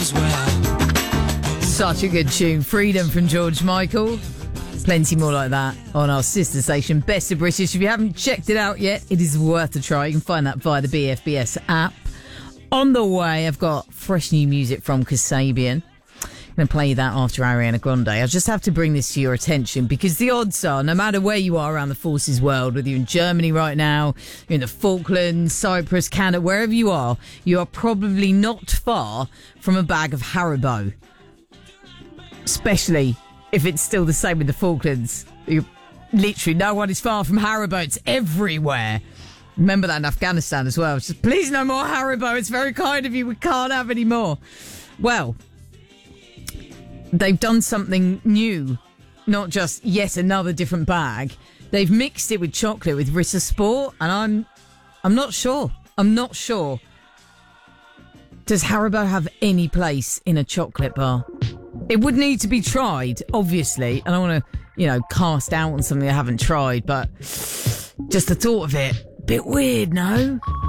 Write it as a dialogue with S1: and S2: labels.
S1: as well.
S2: Such a good tune. Freedom from George Michael. Plenty more like that on our sister station, Best of British. If you haven't checked it out yet, it is worth a try. You can find that via the BFBS app. On the way, I've got fresh new music from Kasabian. I'm going to play that after Ariana Grande. I just have to bring this to your attention because the odds are, no matter where you are around the forces world, whether you're in Germany right now, you're in the Falklands, Cyprus, Canada, wherever you are probably not far from a bag of Haribo. Especially if it's still the same in the Falklands. Literally, no one is far from Haribo. It's everywhere. Remember that in Afghanistan as well. It's just, please, no more Haribo. It's very kind of you. We can't have any more. Well, they've done something new. Not just yet another different bag. They've mixed it with chocolate with Ritter Sport, and I'm not sure. I'm not sure. Does Haribo have any place in a chocolate bar? It would need to be tried, obviously. I don't want to, cast out on something I haven't tried, but just the thought of it, bit weird, no?